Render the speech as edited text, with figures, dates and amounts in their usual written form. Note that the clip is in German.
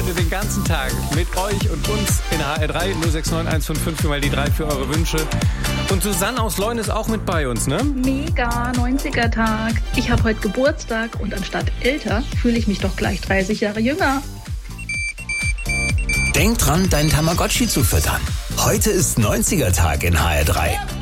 heute den ganzen Tag mit euch und uns in HR3 069155 mal die 3 für eure Wünsche. Und Susanne aus Leun ist auch mit bei uns, ne? Mega, 90er-Tag. Ich habe heute Geburtstag und anstatt älter fühle ich mich doch gleich 30 Jahre jünger. Denk dran, deinen Tamagotchi zu füttern. Heute ist 90er-Tag in HR3.